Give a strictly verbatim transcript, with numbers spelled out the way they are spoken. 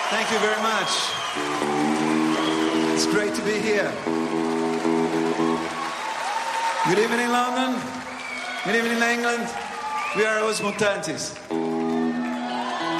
Thank you very much. It's great to be here. Good evening, London. Good evening, England. We are Os Mutantes.